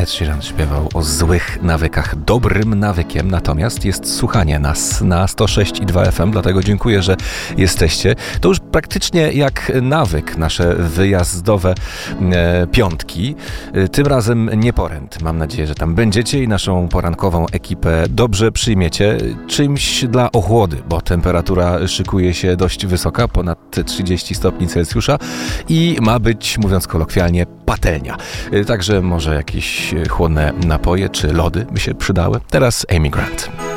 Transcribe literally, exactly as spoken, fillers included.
Ed Sheeran śpiewał o złych nawykach. Dobrym nawykiem natomiast jest słuchanie nas na sto sześć i dwa F M, dlatego dziękuję, że jesteście. To już praktycznie jak nawyk, nasze wyjazdowe e, piątki. E, tym razem nie poręt. Mam nadzieję, że tam będziecie i naszą porankową ekipę dobrze przyjmiecie. Czymś dla ochłody, bo temperatura szykuje się dość wysoka, ponad trzydzieści stopni Celsjusza i ma być, mówiąc kolokwialnie, patelnia. E, także może jakieś chłodne napoje czy lody by się przydały. Teraz Amy Grant.